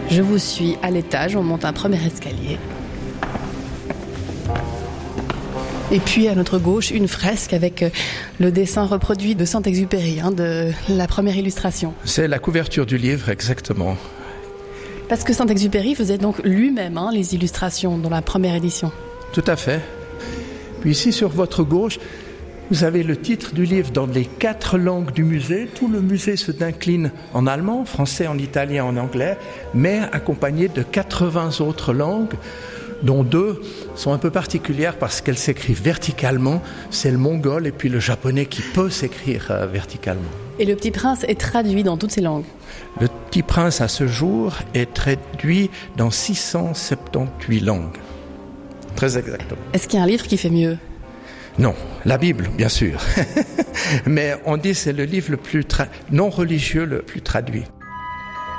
Je vous suis à l'étage, on monte un premier escalier. Et puis à notre gauche, une fresque avec le dessin reproduit de Saint-Exupéry, de la première illustration. C'est la couverture du livre, exactement. Parce que Saint-Exupéry faisait donc lui-même les illustrations dans la première édition. Tout à fait. Puis ici, sur votre gauche, vous avez le titre du livre dans les 4 langues du musée. Tout le musée se décline en allemand, en français, en italien, en anglais, mais accompagné de 80 autres langues, dont 2 sont un peu particulières parce qu'elles s'écrivent verticalement. C'est le mongol et puis le japonais qui peut s'écrire verticalement. Et le Petit Prince est traduit dans toutes ces langues? Le Petit Prince, à ce jour, est traduit dans 678 langues. Très exactement. Est-ce qu'il y a un livre qui fait mieux? Non, la Bible, bien sûr. Mais on dit que c'est le livre le plus non religieux le plus traduit.